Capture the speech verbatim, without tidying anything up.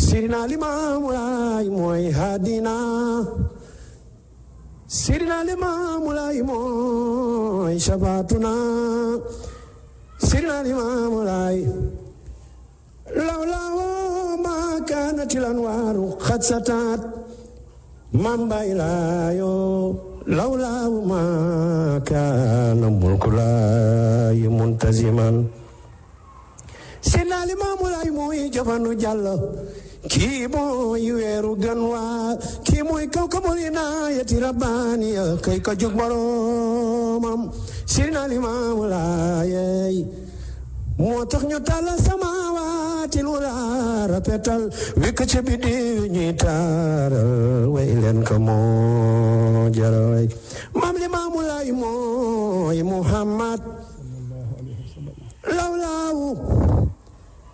Sidina Limaamu Laay mooy hadina Sidina Limaamu Laay mooy sabatuna Sidina Limaamu Laay lawlaa ma kaanatil anwaaru qad satat Maam Baay Laayo lawlaa ma kaana mulku Laay muntaziman Sidina Limaamu Laay mooy jafanu Jàllo kii mooy weeru gan waa kii mooy kaw kabul inaayati rabbaaniya kay ka jóg boroomam Sidina Limaamu Laay moo tax ñu tàllal samaawaati lula rapetal wekk ca biddiw ñuy taaral way leen ka moo jara way Maam Limaamu Laay mooy Muhammad lawlaawu